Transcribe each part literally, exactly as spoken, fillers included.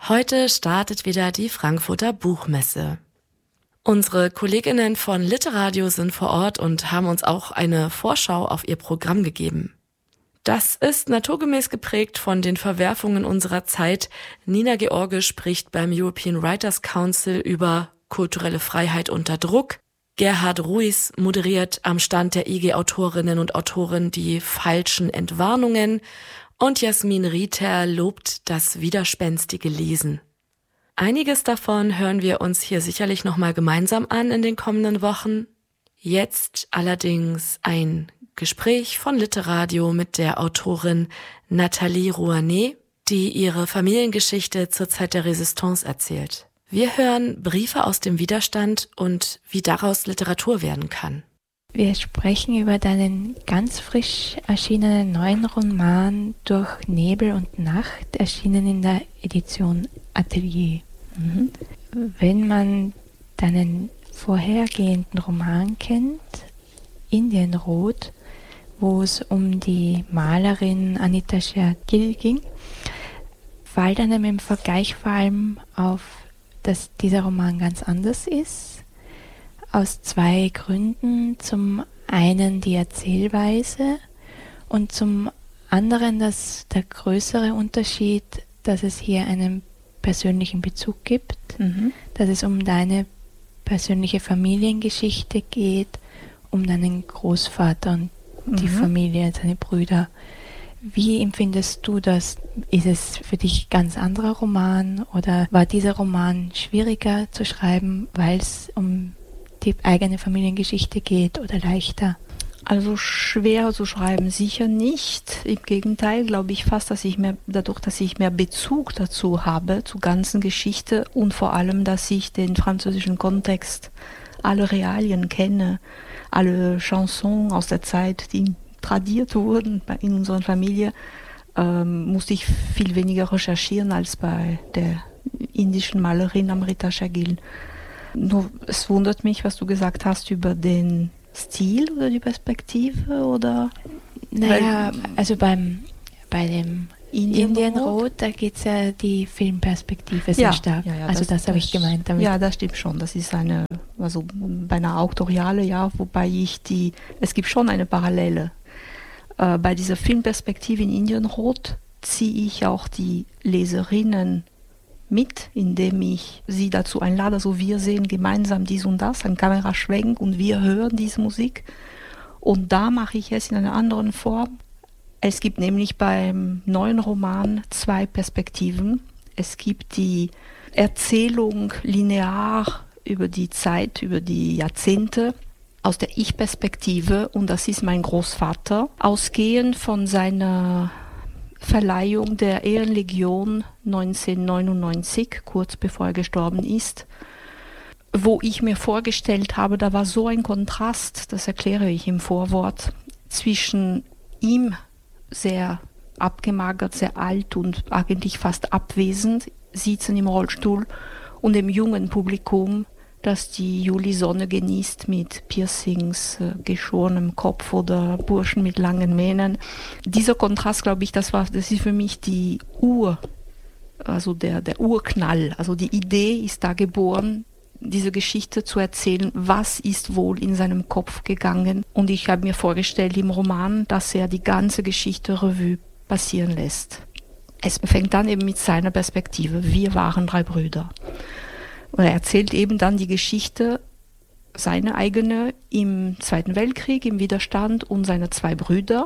Heute startet wieder die Frankfurter Buchmesse. Unsere Kolleginnen von Literadio sind vor Ort und haben uns auch eine Vorschau auf ihr Programm gegeben. Das ist naturgemäß geprägt von den Verwerfungen unserer Zeit. Nina George spricht beim European Writers Council über kulturelle Freiheit unter Druck. Gerhard Ruiz moderiert am Stand der I G-Autorinnen und Autoren die falschen Entwarnungen. Und Jasmin Rieter lobt das widerspenstige Lesen. Einiges davon hören wir uns hier sicherlich nochmal gemeinsam an in den kommenden Wochen. Jetzt allerdings ein Gespräch von Literadio mit der Autorin Nathalie Rouanet, die ihre Familiengeschichte zur Zeit der Resistance erzählt. Wir hören Briefe aus dem Widerstand und wie daraus Literatur werden kann. Wir sprechen über deinen ganz frisch erschienenen neuen Roman Durch Nebel und Nacht, erschienen in der Edition Atelier. Mhm. Wenn man deinen vorhergehenden Roman kennt, Indienrot, wo es um die Malerin Anita Sher Gill ging, fällt einem im Vergleich vor allem auf, dass dieser Roman ganz anders ist. Aus zwei Gründen. Zum einen die Erzählweise und zum anderen dass der größere Unterschied, dass es hier einen persönlichen Bezug gibt, mhm. dass es um deine persönliche Familiengeschichte geht, um deinen Großvater und mhm. die Familie, seine Brüder. Wie empfindest du das? Ist es für dich ein ganz anderer Roman oder war dieser Roman schwieriger zu schreiben, weil es um die eigene Familiengeschichte geht oder leichter? Also schwer zu schreiben sicher nicht. Im Gegenteil glaube ich fast, dass ich mehr, dadurch, dass ich mehr Bezug dazu habe, zur ganzen Geschichte und vor allem, dass ich den französischen Kontext, alle Realien kenne, alle Chansons aus der Zeit, die tradiert wurden in unserer Familie, ähm, musste ich viel weniger recherchieren als bei der indischen Malerin Amrita Sher Gill. Nur es wundert mich, was du gesagt hast über den Stil oder die Perspektive oder? Naja, also beim bei dem Indienrot, da geht es ja die Filmperspektive sehr ja, stark. Ja, ja, also das, das habe ich gemeint damit. Ja, das stimmt schon. Das ist eine, also bei einer Autoriale, ja, wobei ich die, es gibt schon eine Parallele. Äh, bei dieser Filmperspektive in Indienrot ziehe ich auch die Leserinnen mit, indem ich sie dazu einlade, also wir sehen gemeinsam dies und das, ein Kameraschwenk und wir hören diese Musik. Und da mache ich es in einer anderen Form. Es gibt nämlich beim neuen Roman zwei Perspektiven. Es gibt die Erzählung linear über die Zeit, über die Jahrzehnte aus der Ich-Perspektive und das ist mein Großvater, ausgehend von seiner Verleihung der Ehrenlegion neunzehnhundertneunundneunzig, kurz bevor er gestorben ist, wo ich mir vorgestellt habe, da war so ein Kontrast, das erkläre ich im Vorwort, zwischen ihm, sehr abgemagert, sehr alt und eigentlich fast abwesend, sitzen im Rollstuhl, und dem jungen Publikum, das die Julisonne genießt mit Piercings, äh, geschorenem Kopf oder Burschen mit langen Mähnen. Dieser Kontrast, glaube ich, das war, das ist für mich die Ur, also der, der Urknall. Also die Idee ist da geboren, diese Geschichte zu erzählen, was ist wohl in seinem Kopf gegangen. Und ich habe mir vorgestellt im Roman, dass er die ganze Geschichte Revue passieren lässt. Es fängt dann eben mit seiner Perspektive. Wir waren drei Brüder. Und er erzählt eben dann die Geschichte, seine eigene im Zweiten Weltkrieg, im Widerstand und seine zwei Brüder.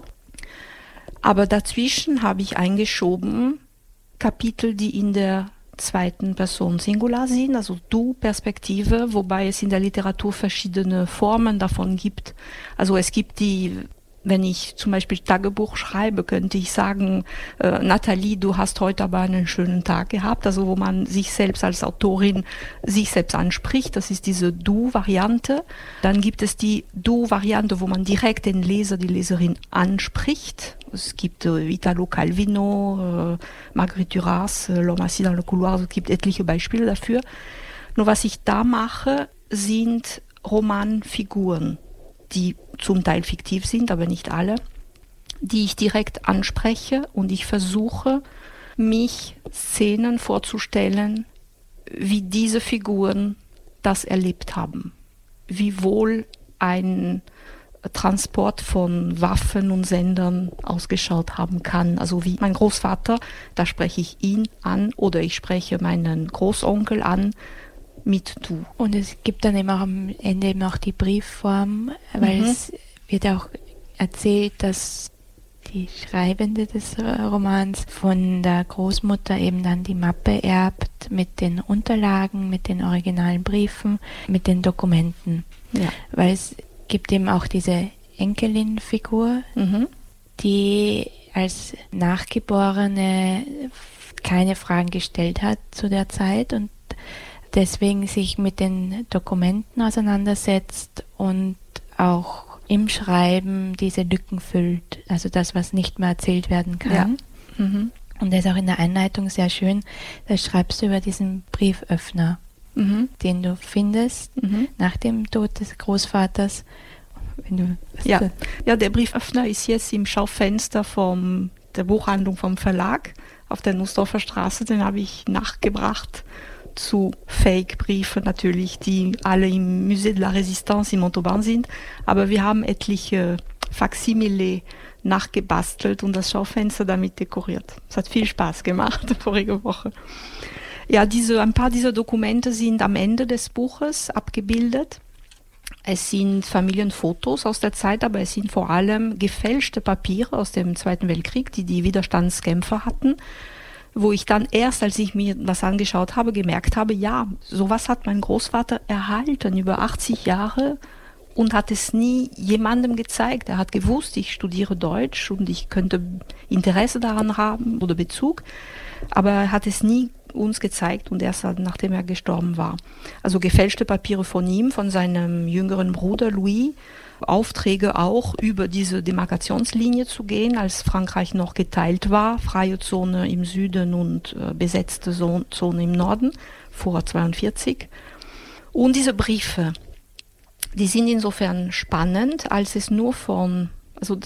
Aber dazwischen habe ich eingeschoben Kapitel, die in der zweiten Person Singular sind, also Du-Perspektive, wobei es in der Literatur verschiedene Formen davon gibt. Also es gibt die, wenn ich zum Beispiel Tagebuch schreibe, könnte ich sagen, äh, Nathalie, du hast heute aber einen schönen Tag gehabt, also wo man sich selbst als Autorin sich selbst anspricht, das ist diese Du-Variante. Dann gibt es die Du-Variante, wo man direkt den Leser, die Leserin anspricht. Es gibt äh, Italo Calvino, äh, Marguerite Duras, äh, L'homme assis dans le couloir, also es gibt etliche Beispiele dafür. Nur was ich da mache, sind Romanfiguren, die zum Teil fiktiv sind, aber nicht alle, die ich direkt anspreche und ich versuche, mich Szenen vorzustellen, wie diese Figuren das erlebt haben. Wie wohl ein Transport von Waffen und Sendern ausgeschaut haben kann. Also wie mein Großvater, da spreche ich ihn an oder ich spreche meinen Großonkel an mit du. Und es gibt dann eben auch am Ende eben auch die Briefform, weil mhm. es wird auch erzählt, dass die Schreibende des Romans von der Großmutter eben dann die Mappe erbt mit den Unterlagen, mit den originalen Briefen, mit den Dokumenten. Ja. Weil es gibt eben auch diese Enkelin-Figur, mhm. die als Nachgeborene keine Fragen gestellt hat zu der Zeit und deswegen sich mit den Dokumenten auseinandersetzt und auch im Schreiben diese Lücken füllt, also das, was nicht mehr erzählt werden kann. Ja. Mhm. Und das ist auch in der Einleitung sehr schön, da schreibst du über diesen Brieföffner, mhm. den du findest mhm. nach dem Tod des Großvaters. Wenn du, ja. ja, der Brieföffner ist jetzt im Schaufenster vom, der Buchhandlung vom Verlag auf der Nussdorfer Straße, den habe ich nachgebracht zu Fake-Briefen natürlich, die alle im Musée de la Résistance in Montauban sind. Aber wir haben etliche Faksimile nachgebastelt und das Schaufenster damit dekoriert. Es hat viel Spaß gemacht vorige Woche. Ja, diese, ein paar dieser Dokumente sind am Ende des Buches abgebildet. Es sind Familienfotos aus der Zeit, aber es sind vor allem gefälschte Papiere aus dem Zweiten Weltkrieg, die die Widerstandskämpfer hatten, wo ich dann erst, als ich mir was angeschaut habe, gemerkt habe, ja, sowas hat mein Großvater erhalten über achtzig Jahre und hat es nie jemandem gezeigt. Er hat gewusst, ich studiere Deutsch und ich könnte Interesse daran haben oder Bezug, aber er hat es nie uns gezeigt und erst nachdem er gestorben war. Also gefälschte Papiere von ihm, von seinem jüngeren Bruder Louis, Aufträge auch über diese Demarkationslinie zu gehen, als Frankreich noch geteilt war, freie Zone im Süden und äh, besetzte Zone im Norden, vor zweiundvierzig. Und diese Briefe, die sind insofern spannend, als es nur von, also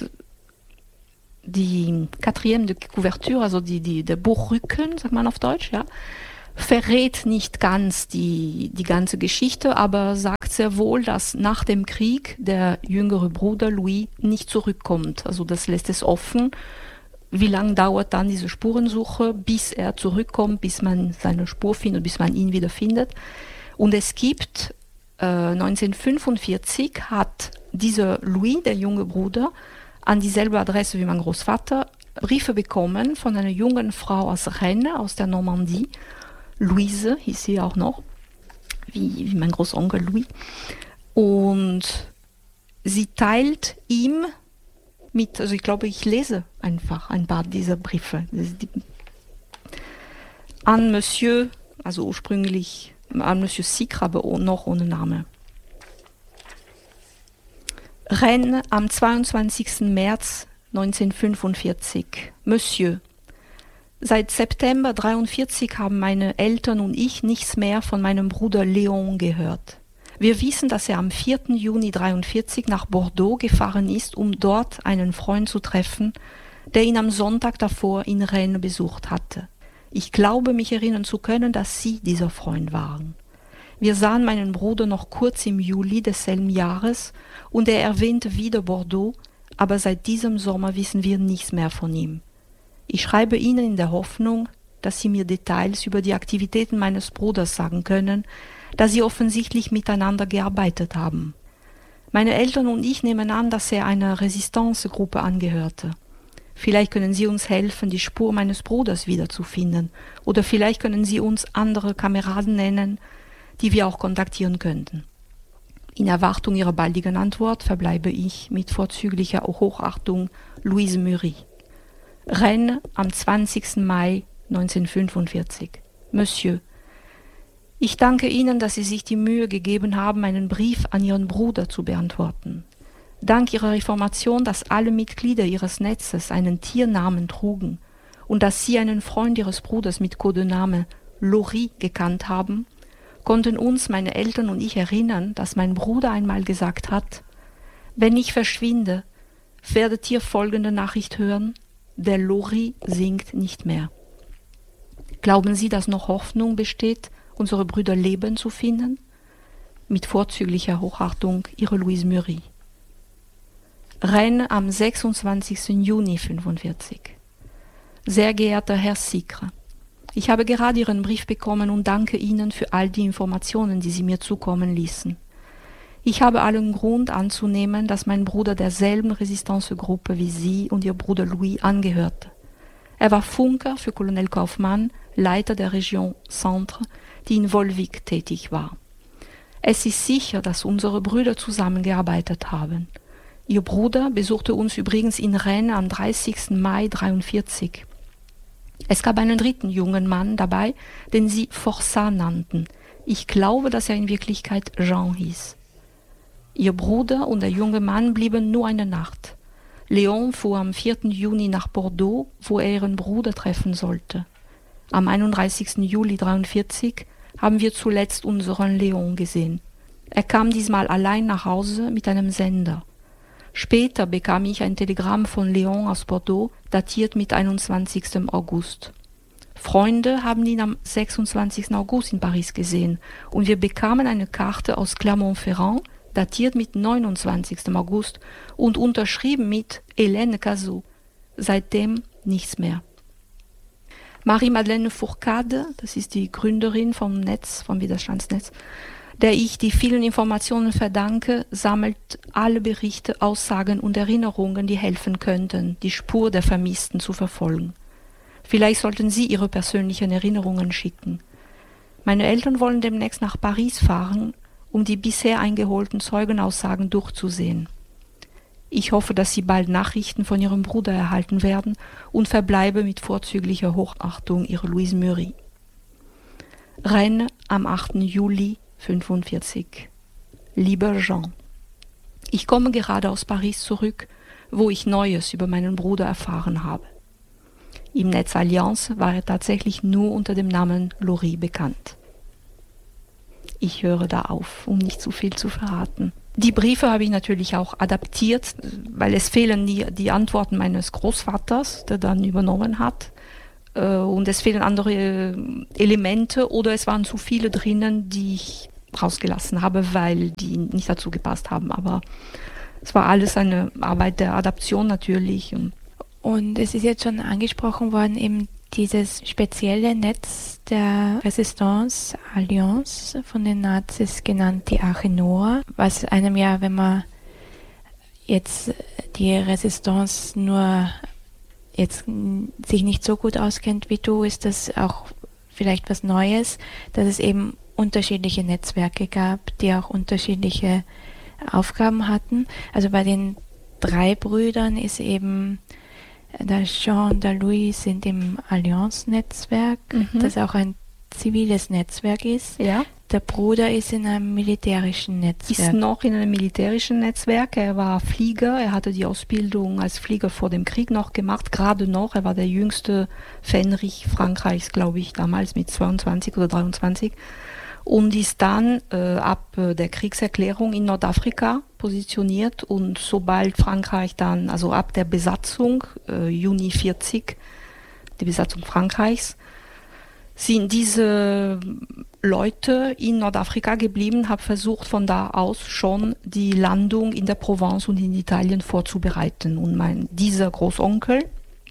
die Quatrième de Couverture, also die, die, der Buchrücken, sagt man auf Deutsch, ja, verrät nicht ganz die, die ganze Geschichte, aber sagt sehr wohl, dass nach dem Krieg der jüngere Bruder Louis nicht zurückkommt. Also das lässt es offen. Wie lange dauert dann diese Spurensuche, bis er zurückkommt, bis man seine Spur findet, bis man ihn wieder findet. Und es gibt äh, neunzehnhundertfünfundvierzig hat dieser Louis, der junge Bruder, an dieselbe Adresse wie mein Großvater Briefe bekommen von einer jungen Frau aus Rennes, aus der Normandie. Louise hieß sie auch noch, wie, wie mein Großonkel Louis. Und sie teilt ihm mit, also ich glaube, ich lese einfach ein paar dieser Briefe. An Monsieur, also ursprünglich an Monsieur Sicre, aber noch ohne Name. Rennes am zweiundzwanzigsten März neunzehnhundertfünfundvierzig. Monsieur, seit September dreiundvierzig haben meine Eltern und ich nichts mehr von meinem Bruder Léon gehört. Wir wissen, dass er am vierten Juni dreiundvierzig nach Bordeaux gefahren ist, um dort einen Freund zu treffen, der ihn am Sonntag davor in Rennes besucht hatte. Ich glaube, mich erinnern zu können, dass Sie dieser Freund waren. Wir sahen meinen Bruder noch kurz im Juli desselben Jahres und er erwähnte wieder Bordeaux, aber seit diesem Sommer wissen wir nichts mehr von ihm. Ich schreibe Ihnen in der Hoffnung, dass Sie mir Details über die Aktivitäten meines Bruders sagen können, da Sie offensichtlich miteinander gearbeitet haben. Meine Eltern und ich nehmen an, dass er einer Resistance-Gruppe angehörte. Vielleicht können Sie uns helfen, die Spur meines Bruders wiederzufinden, oder vielleicht können Sie uns andere Kameraden nennen, die wir auch kontaktieren könnten. In Erwartung Ihrer baldigen Antwort verbleibe ich mit vorzüglicher Hochachtung Louise Murie. Rennes am zwanzigsten Mai neunzehnhundertfünfundvierzig. Monsieur, ich danke Ihnen, dass Sie sich die Mühe gegeben haben, einen Brief an Ihren Bruder zu beantworten. Dank Ihrer Information, dass alle Mitglieder Ihres Netzes einen Tiernamen trugen und dass Sie einen Freund Ihres Bruders mit Codename Laurie gekannt haben, konnten uns meine Eltern und ich erinnern, dass mein Bruder einmal gesagt hat, wenn ich verschwinde, werdet ihr folgende Nachricht hören, der Laurie singt nicht mehr. Glauben Sie, dass noch Hoffnung besteht, unsere Brüder Leben zu finden? Mit vorzüglicher Hochachtung, Ihre Louise Murie. Rennes am sechsundzwanzigsten Juni fünfundvierzig. Sehr geehrter Herr Sicre, ich habe gerade Ihren Brief bekommen und danke Ihnen für all die Informationen, die Sie mir zukommen ließen. Ich habe allen Grund anzunehmen, dass mein Bruder derselben Resistance-Gruppe wie Sie und Ihr Bruder Louis angehörte. Er war Funker für Colonel Kaufmann, Leiter der Region Centre, die in Volvic tätig war. Es ist sicher, dass unsere Brüder zusammengearbeitet haben. Ihr Bruder besuchte uns übrigens in Rennes am dreißigsten Mai dreiundvierzig. Es gab einen dritten jungen Mann dabei, den sie Forçat nannten. Ich glaube, dass er in Wirklichkeit Jean hieß. Ihr Bruder und der junge Mann blieben nur eine Nacht. Léon fuhr am vierten Juni nach Bordeaux, wo er ihren Bruder treffen sollte. Am einunddreißigsten Juli dreiundvierzig haben wir zuletzt unseren Léon gesehen. Er kam diesmal allein nach Hause mit einem Sender. Später bekam ich ein Telegramm von Léon aus Bordeaux, datiert mit einundzwanzigsten August. Freunde haben ihn am sechsundzwanzigsten August in Paris gesehen und wir bekamen eine Karte aus Clermont-Ferrand, datiert mit neunundzwanzigsten August und unterschrieben mit Hélène Cazot. Seitdem nichts mehr. Marie-Madeleine Fourcade, das ist die Gründerin vom Netz, vom Widerstandsnetz, der ich die vielen Informationen verdanke, sammelt alle Berichte, Aussagen und Erinnerungen, die helfen könnten, die Spur der Vermissten zu verfolgen. Vielleicht sollten Sie Ihre persönlichen Erinnerungen schicken. Meine Eltern wollen demnächst nach Paris fahren, um die bisher eingeholten Zeugenaussagen durchzusehen. Ich hoffe, dass Sie bald Nachrichten von Ihrem Bruder erhalten werden und verbleibe mit vorzüglicher Hochachtung Ihre Louise Murie. Rennes am achten Juli fünfundvierzig. Lieber Jean, ich komme gerade aus Paris zurück, wo ich Neues über meinen Bruder erfahren habe. Im Netz Allianz war er tatsächlich nur unter dem Namen Laurie bekannt. Ich höre da auf, um nicht zu viel zu verraten. Die Briefe habe ich natürlich auch adaptiert, weil es fehlen die, die Antworten meines Großvaters, der dann übernommen hat. Und es fehlen andere Elemente oder es waren zu viele drinnen, die ich rausgelassen habe, weil die nicht dazu gepasst haben. Aber es war alles eine Arbeit der Adaption natürlich. Und es ist jetzt schon angesprochen worden, eben dieses spezielle Netz der Resistance Alliance, von den Nazis genannt die Arche Noah, was einem ja, wenn man jetzt die Resistance nur jetzt sich nicht so gut auskennt wie du, ist das auch vielleicht was Neues, dass es eben unterschiedliche Netzwerke gab, die auch unterschiedliche Aufgaben hatten. Also bei den drei Brüdern ist eben der Jean und der Louis sind im Allianz-Netzwerk, mhm. das auch ein ziviles Netzwerk ist. Ja. Der Bruder ist in einem militärischen Netzwerk. Ist noch in einem militärischen Netzwerk. Er war Flieger. Er hatte die Ausbildung als Flieger vor dem Krieg noch gemacht, gerade noch. Er war der jüngste Fähnrich Frankreichs, glaube ich, damals mit zweiundzwanzig oder dreiundzwanzig. Und ist dann äh, ab äh, der Kriegserklärung in Nordafrika positioniert und sobald Frankreich dann, also ab der Besatzung, äh, Juni vierzig, die Besatzung Frankreichs, sind diese Leute in Nordafrika geblieben, haben versucht von da aus schon die Landung in der Provence und in Italien vorzubereiten. Und mein, dieser Großonkel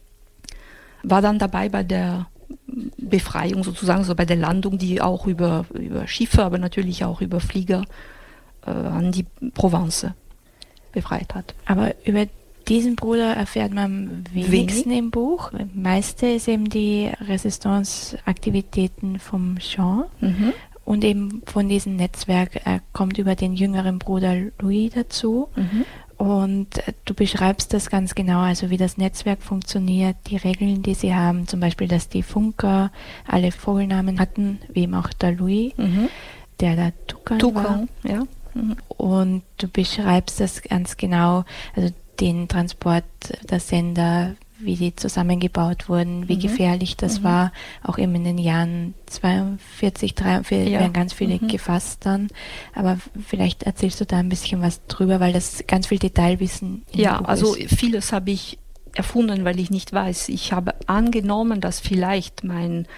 war dann dabei bei der Befreiung sozusagen, so bei der Landung, die auch über, über Schiffe, aber natürlich auch über Flieger äh, an die Provence befreit hat. Aber über diesen Bruder erfährt man am wenigsten Wenig? im Buch. Das meiste ist eben die Resistance-Aktivitäten vom Jean mhm. und eben von diesem Netzwerk. Er kommt über den jüngeren Bruder Louis dazu. Mhm. Und du beschreibst das ganz genau, also wie das Netzwerk funktioniert, die Regeln, die sie haben, zum Beispiel, dass die Funker alle Vogelnamen hatten, wie eben auch der Louis, mhm. der da Toucan, Toucan war. Ja. Mhm. Und du beschreibst das ganz genau, also den Transport der Sender, wie die zusammengebaut wurden, wie mhm. gefährlich das mhm. war. Auch eben in den Jahren zweiundvierzig, dreiundvierzig ja. werden ganz viele mhm. gefasst dann. Aber vielleicht erzählst du da ein bisschen was drüber, weil das ganz viel Detailwissen in Ja, dem Buch also ist. Vieles habe ich erfunden, weil ich nicht weiß. Ich habe angenommen, dass vielleicht mein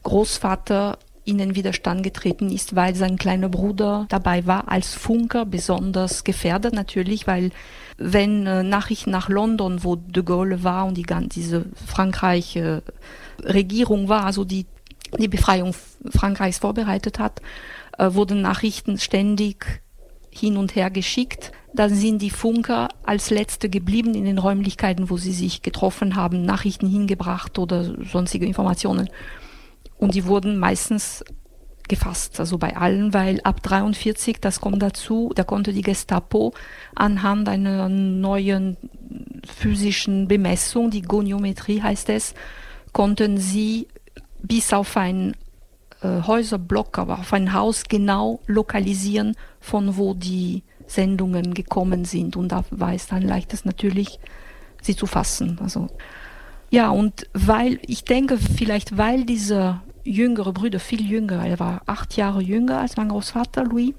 Großvater in den Widerstand getreten ist, weil sein kleiner Bruder dabei war, als Funker besonders gefährdet natürlich, weil wenn äh, Nachrichten nach London, wo de Gaulle war und die ganze diese Frankreich äh, Regierung war, also die die Befreiung Frankreichs vorbereitet hat, äh, wurden Nachrichten ständig hin und her geschickt. Dann sind die Funker als Letzte geblieben in den Räumlichkeiten, wo sie sich getroffen haben, Nachrichten hingebracht oder sonstige Informationen. Und die wurden meistens gefasst, also bei allen, weil ab dreiundvierzig, das kommt dazu, da konnte die Gestapo anhand einer neuen physischen Bemessung, die Goniometrie heißt es, konnten sie bis auf ein äh, Häuserblock, aber auf ein Haus genau lokalisieren, von wo die Sendungen gekommen sind. Und da war es dann leichtes natürlich, sie zu fassen. Also, ja, und weil, ich denke vielleicht, weil dieser jüngere Bruder, viel jünger, er war acht Jahre jünger als mein Großvater Louis,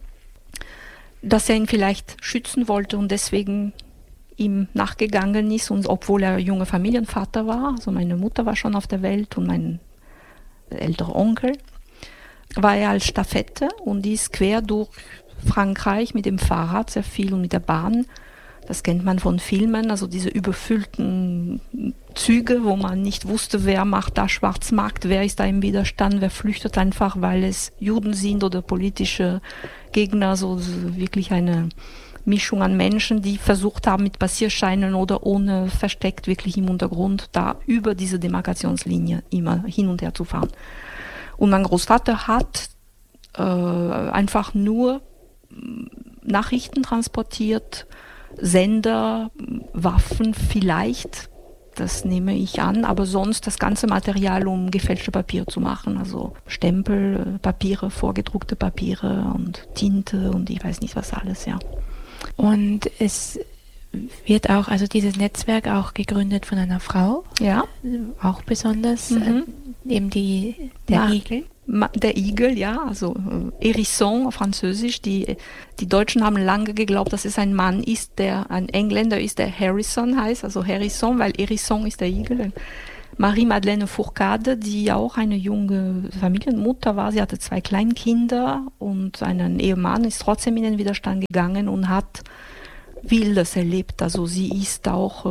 dass er ihn vielleicht schützen wollte und deswegen ihm nachgegangen ist, und obwohl er junger Familienvater war, also meine Mutter war schon auf der Welt und mein älterer Onkel, war er als Stafette und ist quer durch Frankreich mit dem Fahrrad sehr viel und mit der Bahn. Das kennt man von Filmen, also diese überfüllten Züge, wo man nicht wusste, wer macht da Schwarzmarkt, wer ist da im Widerstand, wer flüchtet einfach, weil es Juden sind oder politische Gegner, so wirklich eine Mischung an Menschen, die versucht haben, mit Passierscheinen oder ohne versteckt wirklich im Untergrund da über diese Demarkationslinie immer hin und her zu fahren. Und mein Großvater hat äh, einfach nur Nachrichten transportiert, Sender, Waffen vielleicht, das nehme ich an, aber sonst das ganze Material, um gefälschte Papiere zu machen, also Stempel, Papiere, vorgedruckte Papiere und Tinte und ich weiß nicht was alles, ja. Und es wird auch, also dieses Netzwerk auch gegründet von einer Frau, ja, auch besonders, mhm. äh, eben die, der Ma- Igel. Ma- Der Igel, ja, also äh, Hérisson auf Französisch. Die, die Deutschen haben lange geglaubt, dass es ein Mann ist, der ein Engländer ist, der Harrison heißt, also Hérisson, weil Hérisson ist der Igel. Marie-Madeleine Fourcade, die auch eine junge Familienmutter war, sie hatte zwei Kleinkinder und einen Ehemann, ist trotzdem in den Widerstand gegangen und hat Wildes erlebt. Also sie ist auch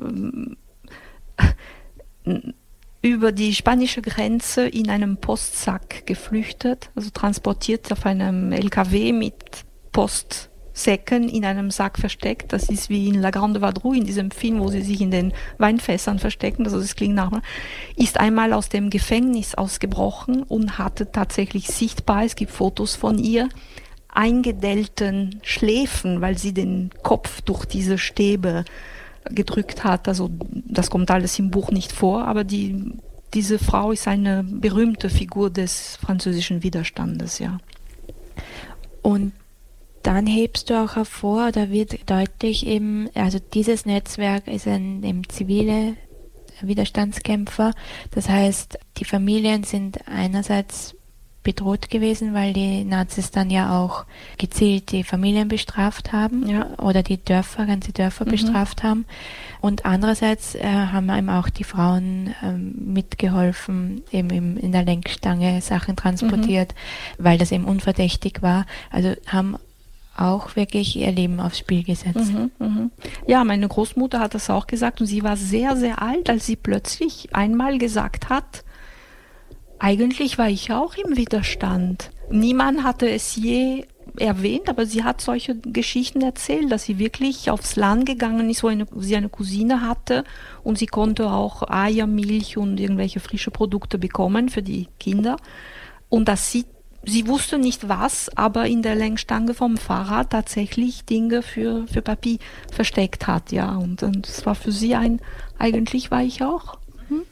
äh, über die spanische Grenze in einem Postsack geflüchtet, also transportiert auf einem L K W mit Postsäcken in einem Sack versteckt. Das ist wie in La Grande Vadrouille, in diesem Film, wo sie sich in den Weinfässern verstecken, also das klingt nach, ist einmal aus dem Gefängnis ausgebrochen und hatte tatsächlich sichtbar, es gibt Fotos von ihr, eingedellten Schläfen, weil sie den Kopf durch diese Stäbe gedrückt hat. Also das kommt alles im Buch nicht vor, aber die, diese Frau ist eine berühmte Figur des französischen Widerstandes, ja. Und dann hebst du auch hervor, da wird deutlich eben, also dieses Netzwerk ist ein eben zivile Widerstandskämpfer. Das heißt, die Familien sind einerseits bedroht gewesen, weil die Nazis dann ja auch gezielt die Familien bestraft haben, ja, oder die Dörfer, ganze Dörfer mhm. bestraft haben. Und andererseits äh, haben eben auch die Frauen ähm, mitgeholfen, eben im, in der Lenkstange Sachen transportiert, mhm. weil das eben unverdächtig war. Also haben auch wirklich ihr Leben aufs Spiel gesetzt. Mhm, mhm. Ja, meine Großmutter hat das auch gesagt und sie war sehr, sehr alt, als sie plötzlich einmal gesagt hat, eigentlich war ich auch im Widerstand. Niemand hatte es je erwähnt, aber sie hat solche Geschichten erzählt, dass sie wirklich aufs Land gegangen ist, wo, eine, wo sie eine Cousine hatte und sie konnte auch Eier, Milch und irgendwelche frische Produkte bekommen für die Kinder. Und dass sie, sie wusste nicht was, aber in der Lenkstange vom Fahrrad tatsächlich Dinge für, für Papi versteckt hat. Ja, und, und das war für sie ein, eigentlich war ich auch. Hm?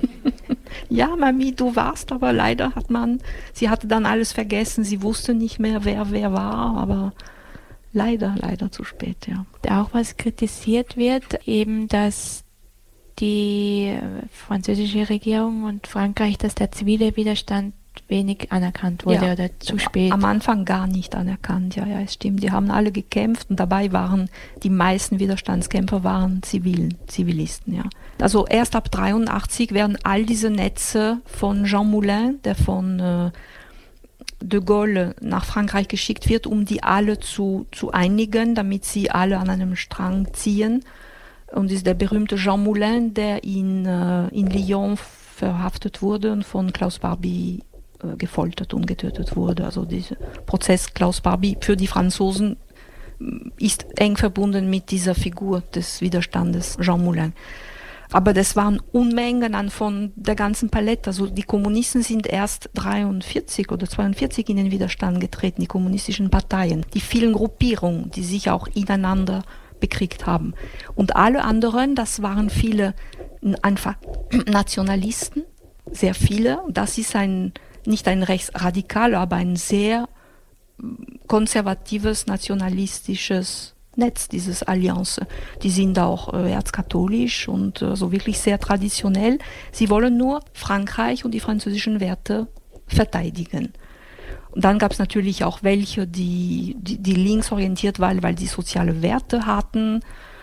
Ja, Mami, du warst, aber leider hat man, sie hatte dann alles vergessen, sie wusste nicht mehr, wer wer war, aber leider, leider zu spät, ja. Auch was kritisiert wird, eben, dass die französische Regierung und Frankreich, dass der zivile Widerstand wenig anerkannt wurde ja, oder zu spät. Am Anfang gar nicht anerkannt, ja, ja, es stimmt. Die haben alle gekämpft und dabei waren die meisten Widerstandskämpfer waren Zivilen, Zivilisten, ja. Also erst ab dreiundachtzig werden all diese Netze von Jean Moulin, der von äh, de Gaulle nach Frankreich geschickt wird, um die alle zu, zu einigen, damit sie alle an einem Strang ziehen. Und das ist der berühmte Jean Moulin, der in, äh, in Lyon verhaftet wurde und von Klaus Barbie äh, gefoltert und getötet wurde. Also dieser Prozess Klaus Barbie für die Franzosen ist eng verbunden mit dieser Figur des Widerstandes Jean Moulin. Aber das waren Unmengen an von der ganzen Palette. Also die Kommunisten sind erst dreiundvierzig oder zweiundvierzig in den Widerstand getreten, die kommunistischen Parteien, die vielen Gruppierungen, die sich auch ineinander bekriegt haben. Und alle anderen, das waren viele einfach Nationalisten, sehr viele. Das ist ein, nicht ein rechtsradikaler, aber ein sehr konservatives, nationalistisches Netz, dieses Allianz. Die sind auch äh, erzkatholisch und äh, so wirklich sehr traditionell. Sie wollen nur Frankreich und die französischen Werte verteidigen. Und dann gab es natürlich auch welche, die, die, die linksorientiert waren, weil die soziale Werte hatten.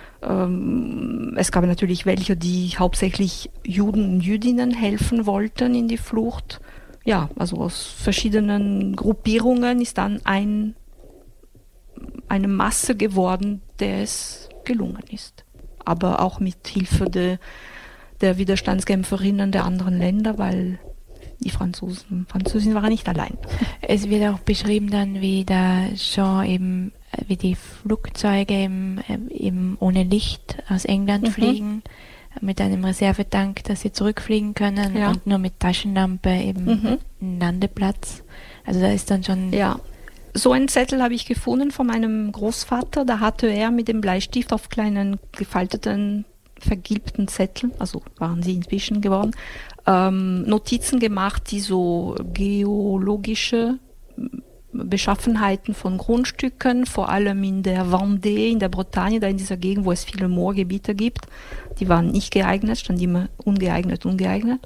Ähm, es gab natürlich welche, die hauptsächlich Juden und Jüdinnen helfen wollten in die Flucht. Ja, also aus verschiedenen Gruppierungen ist dann ein eine Masse geworden, der es gelungen ist. Aber auch mit Hilfe de, der Widerstandskämpferinnen der anderen Länder, weil die Franzosen, Franzosen waren nicht allein. Es wird auch beschrieben dann, wie da schon eben, wie die Flugzeuge eben, eben ohne Licht aus England mhm. fliegen, mit einem Reservetank, dass sie zurückfliegen können ja. und nur mit Taschenlampe eben mhm. einen Landeplatz. Also da ist dann schon... Ja. So einen Zettel habe ich gefunden von meinem Großvater. Da hatte er mit dem Bleistift auf kleinen gefalteten, vergilbten Zetteln, also waren sie inzwischen geworden, ähm, Notizen gemacht, die so geologische Beschaffenheiten von Grundstücken, vor allem in der Vendée, in der Bretagne, da in dieser Gegend, wo es viele Moorgebiete gibt, die waren nicht geeignet, stand immer ungeeignet, ungeeignet.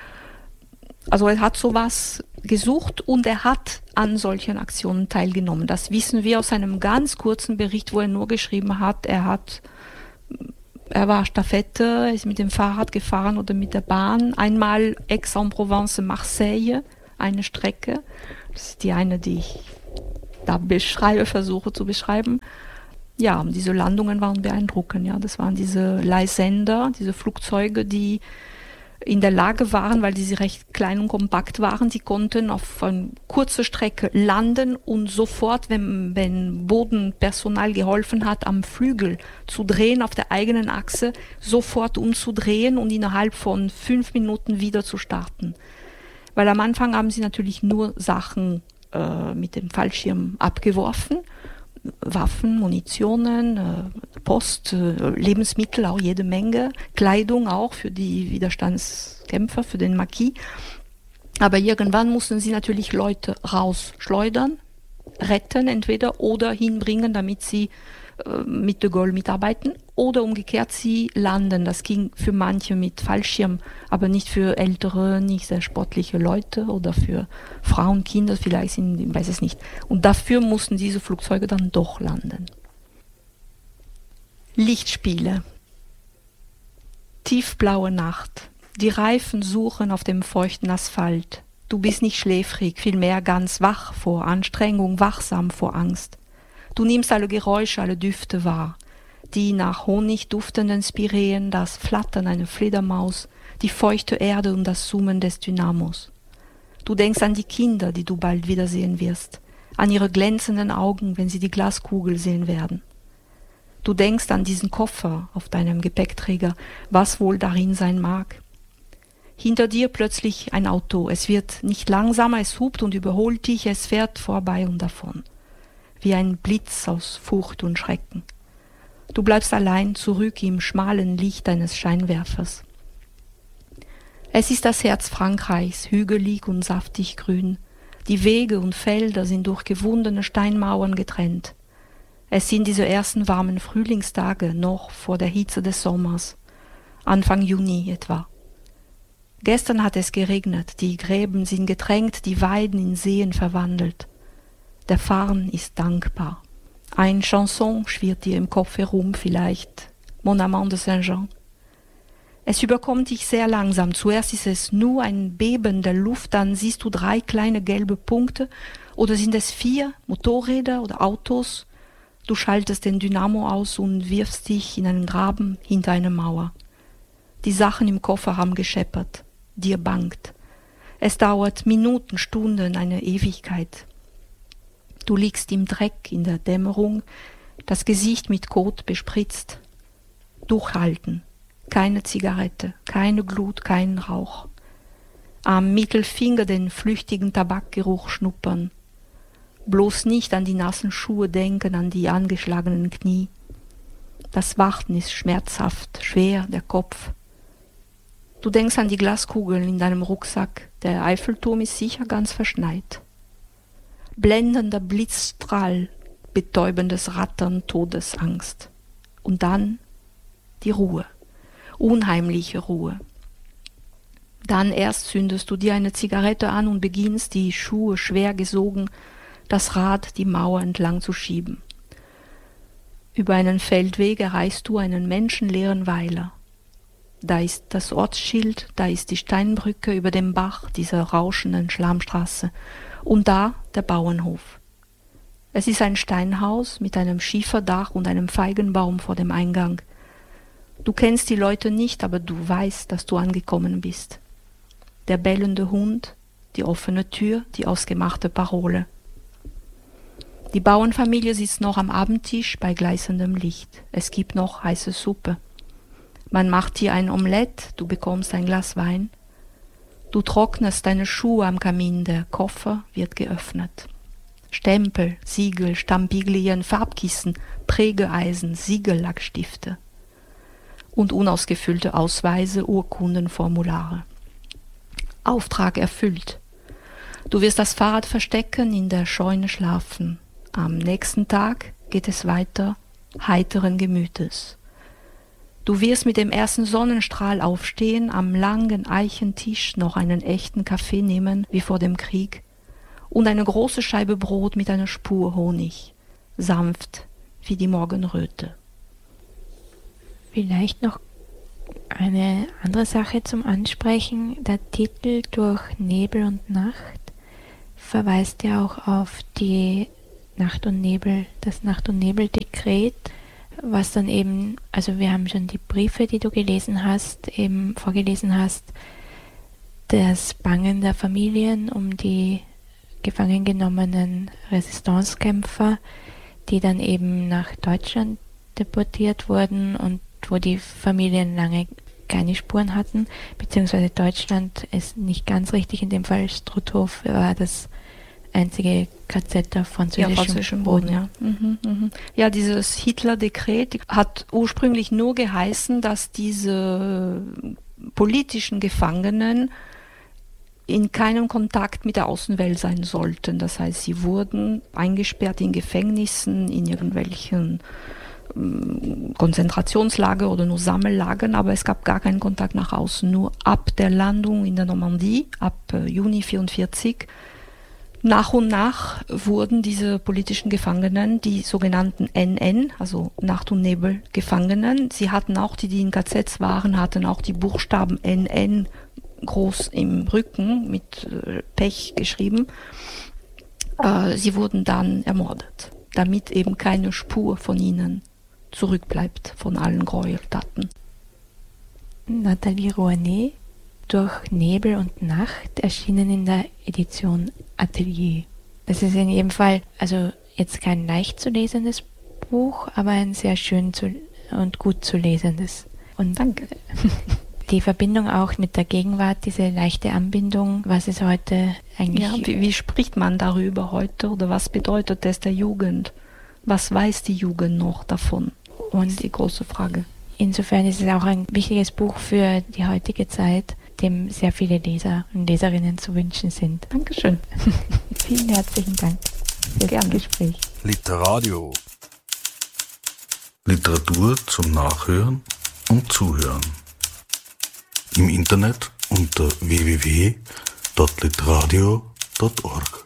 Also er hat sowas gesucht und er hat an solchen Aktionen teilgenommen. Das wissen wir aus einem ganz kurzen Bericht, wo er nur geschrieben hat, er hat, er war Stafette, ist mit dem Fahrrad gefahren oder mit der Bahn. Einmal Aix-en-Provence, Marseille, eine Strecke. Das ist die eine, die ich da beschreibe, versuche zu beschreiben. Ja, diese Landungen waren beeindruckend. Ja, das waren diese Leihsender, diese Flugzeuge, die in der Lage waren, weil sie recht klein und kompakt waren, sie konnten auf eine kurze Strecke landen und sofort, wenn, wenn Bodenpersonal geholfen hat, am Flügel zu drehen, auf der eigenen Achse, sofort umzudrehen und innerhalb von fünf Minuten wieder zu starten. Weil am Anfang haben sie natürlich nur Sachen äh, mit dem Fallschirm abgeworfen, Waffen, Munitionen, äh, Post, äh, Lebensmittel, auch jede Menge, Kleidung auch für die Widerstandskämpfer, für den Marquis. Aber irgendwann mussten sie natürlich Leute rausschleudern, retten entweder oder hinbringen, damit sie äh, mit de Gaulle mitarbeiten oder umgekehrt sie landen. Das ging für manche mit Fallschirm, aber nicht für ältere, nicht sehr sportliche Leute oder für Frauen, Kinder vielleicht, sind, ich weiß es nicht. Und dafür mussten diese Flugzeuge dann doch landen. Lichtspiele. Tiefblaue Nacht. Die Reifen suchen auf dem feuchten Asphalt. Du bist nicht schläfrig, vielmehr ganz wach vor Anstrengung, wachsam vor Angst. Du nimmst alle Geräusche, alle Düfte wahr. Die nach Honig duftenden Spireen, das Flattern einer Fledermaus, die feuchte Erde und das Summen des Dynamos. Du denkst an die Kinder, die du bald wiedersehen wirst, an ihre glänzenden Augen, wenn sie die Glaskugel sehen werden. Du denkst an diesen Koffer auf deinem Gepäckträger, was wohl darin sein mag. Hinter dir plötzlich ein Auto, es wird nicht langsamer, es hupt und überholt dich, es fährt vorbei und davon. Wie ein Blitz aus Furcht und Schrecken. Du bleibst allein zurück im schmalen Licht eines Scheinwerfers. Es ist das Herz Frankreichs, hügelig und saftig grün. Die Wege und Felder sind durch gewundene Steinmauern getrennt. Es sind diese ersten warmen Frühlingstage noch vor der Hitze des Sommers, Anfang Juni etwa. Gestern hat es geregnet, die Gräben sind getränkt, die Weiden in Seen verwandelt. Der Farn ist dankbar. Ein Chanson schwirrt dir im Kopf herum, vielleicht Mon Amant de Saint-Jean. Es überkommt dich sehr langsam. Zuerst ist es nur ein Beben der Luft, dann siehst du drei kleine gelbe Punkte. Oder sind es vier Motorräder oder Autos? Du schaltest den Dynamo aus und wirfst dich in einen Graben hinter eine Mauer. Die Sachen im Koffer haben gescheppert. Dir bangt. Es dauert Minuten, Stunden, eine Ewigkeit. Du liegst im Dreck in der Dämmerung, das Gesicht mit Kot bespritzt. Durchhalten. Keine Zigarette, keine Glut, kein Rauch. Am Mittelfinger den flüchtigen Tabakgeruch schnuppern. Bloß nicht an die nassen Schuhe denken, an die angeschlagenen Knie. Das Warten ist schmerzhaft, schwer, der Kopf. Du denkst an die Glaskugeln in deinem Rucksack. Der Eiffelturm ist sicher ganz verschneit. Blendender Blitzstrahl, betäubendes Rattern, Todesangst. Und dann die Ruhe, unheimliche Ruhe. Dann erst zündest du dir eine Zigarette an und beginnst, die Schuhe schwer gesogen, das Rad die Mauer entlang zu schieben. Über einen Feldweg erreichst du einen menschenleeren Weiler. Da ist das Ortsschild, da ist die Steinbrücke über dem Bach, dieser rauschenden Schlammstraße. Und da der Bauernhof. Es ist ein Steinhaus mit einem Schieferdach und einem Feigenbaum vor dem Eingang. Du kennst die Leute nicht, aber du weißt, dass du angekommen bist. Der bellende Hund, die offene Tür, die ausgemachte Parole. Die Bauernfamilie sitzt noch am Abendtisch bei gleißendem Licht. Es gibt noch heiße Suppe. Man macht dir ein Omelett, du bekommst ein Glas Wein. Du trocknest deine Schuhe am Kamin, der Koffer wird geöffnet. Stempel, Siegel, Stambiglien, Farbkissen, Prägeeisen, Siegellackstifte und unausgefüllte Ausweise, Urkunden, Formulare. Auftrag erfüllt. Du wirst das Fahrrad verstecken, in der Scheune schlafen. Am nächsten Tag geht es weiter, heiteren Gemütes. Du wirst mit dem ersten Sonnenstrahl aufstehen, am langen Eichentisch noch einen echten Kaffee nehmen, wie vor dem Krieg, und eine große Scheibe Brot mit einer Spur Honig, sanft wie die Morgenröte. Vielleicht noch eine andere Sache zum Ansprechen. Der Titel Durch Nebel und Nacht verweist ja auch auf die Nacht und Nebel, das Nacht- und Nebel-Dekret, was dann eben, also wir haben schon die Briefe, die du gelesen hast, eben vorgelesen hast, das Bangen der Familien um die gefangen genommenen Resistancekämpfer, die dann eben nach Deutschland deportiert wurden und wo die Familien lange keine Spuren hatten, beziehungsweise Deutschland ist nicht ganz richtig, in dem Fall Struthof war das einzige K Z der französischen, ja, französischen Boden. Ja. Mhm, mhm. ja, dieses Hitler-Dekret hat ursprünglich nur geheißen, dass diese politischen Gefangenen in keinem Kontakt mit der Außenwelt sein sollten. Das heißt, sie wurden eingesperrt in Gefängnissen, in irgendwelchen ähm, Konzentrationslager oder nur Sammellagern, aber es gab gar keinen Kontakt nach außen. Nur ab der Landung in der Normandie, ab äh, Juni neunzehnhundertvierundvierzig, nach und nach wurden diese politischen Gefangenen, die sogenannten N N, also Nacht- und Nebel-Gefangenen, sie hatten auch, die, die in K Zs waren, hatten auch die Buchstaben N N groß im Rücken mit äh, Pech geschrieben. Äh, sie wurden dann ermordet, damit eben keine Spur von ihnen zurückbleibt, von allen Gräueltaten. Nathalie Rouanet, Durch Nebel und Nacht, erschienen in der Edition Atelier. Das ist in jedem Fall, also jetzt kein leicht zu lesendes Buch, aber ein sehr schön zu, und gut zu lesendes. Und danke. Die Verbindung auch mit der Gegenwart, diese leichte Anbindung, was ist heute eigentlich... Ja, wie, wie spricht man darüber heute oder was bedeutet es der Jugend? Was weiß die Jugend noch davon? Und das ist die große Frage. Insofern ist es auch ein wichtiges Buch für die heutige Zeit, dem sehr viele Leser und Leserinnen zu wünschen sind. Dankeschön. Vielen herzlichen Dank für das Gespräch. Literadio. Literatur zum Nachhören und Zuhören. Im Internet unter w w w punkt literadio punkt org.